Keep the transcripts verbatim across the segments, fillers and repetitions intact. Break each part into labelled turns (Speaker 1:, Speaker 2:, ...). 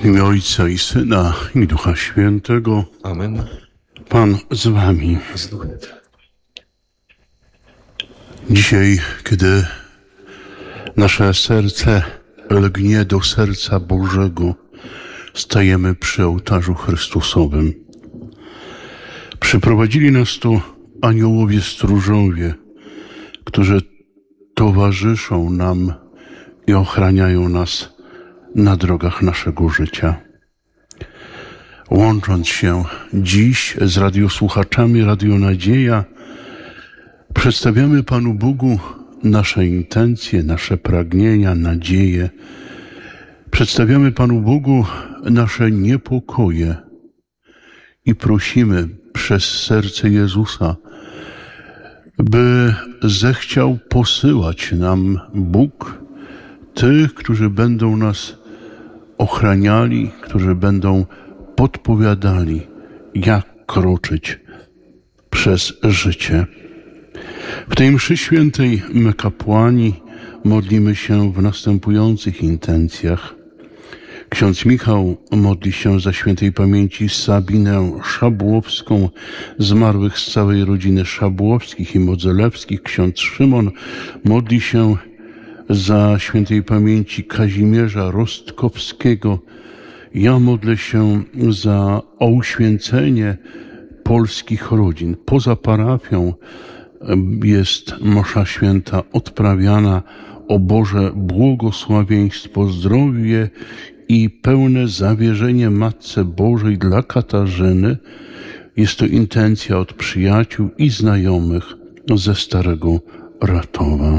Speaker 1: W imię Ojca i Syna i Ducha Świętego.
Speaker 2: Amen.
Speaker 1: Pan z wami.
Speaker 2: Z duchem.
Speaker 1: Dzisiaj, kiedy nasze serce lgnie do serca Bożego, stajemy przy ołtarzu Chrystusowym. Przyprowadzili nas tu aniołowie stróżowie, którzy towarzyszą nam i ochraniają nas na drogach naszego życia. Łącząc się dziś z radiosłuchaczami Radio Nadzieja, przedstawiamy Panu Bogu nasze intencje, nasze pragnienia, nadzieje. Przedstawiamy Panu Bogu nasze niepokoje i prosimy przez serce Jezusa, by zechciał posyłać nam Bóg tych, którzy będą nas ochraniali, którzy będą podpowiadali, jak kroczyć przez życie. W tej mszy świętej my, kapłani, modlimy się w następujących intencjach. Ksiądz Michał modli się za świętej pamięci Sabinę Szabłowską, zmarłych z całej rodziny Szabłowskich i Modzelewskich. Ksiądz Szymon modli się za świętej pamięci Kazimierza Rostkowskiego. Ja modlę się za uświęcenie polskich rodzin. Poza parafią jest msza święta odprawiana. O Boże błogosławieństwo, zdrowie i pełne zawierzenie Matce Bożej dla Katarzyny. Jest to intencja od przyjaciół i znajomych ze Starego Ratowa.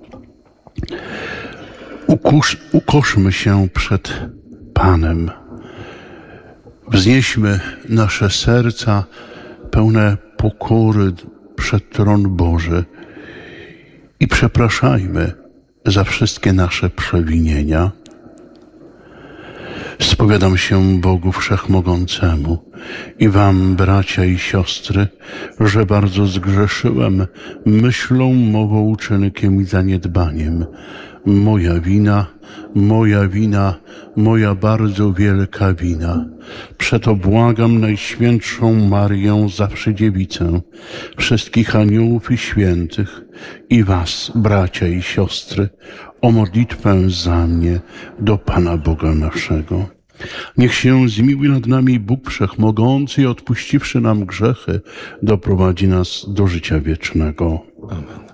Speaker 1: Ukusz, ukoszmy się przed Panem. Wznieśmy nasze serca pełne pokory przed tron Boży i przepraszajmy za wszystkie nasze przewinienia. Spowiadam się Bogu Wszechmogącemu i wam, bracia i siostry, że bardzo zgrzeszyłem myślą, mową, uczynkiem i zaniedbaniem. Moja wina, moja wina, moja bardzo wielka wina. Przeto błagam Najświętszą Marię, zawsze Dziewicę, wszystkich aniołów i świętych i was, bracia i siostry, o modlitwę za mnie do Pana Boga naszego. Niech się zmiłuje nad nami Bóg Wszechmogący i odpuściwszy nam grzechy, doprowadzi nas do życia wiecznego.
Speaker 2: Amen.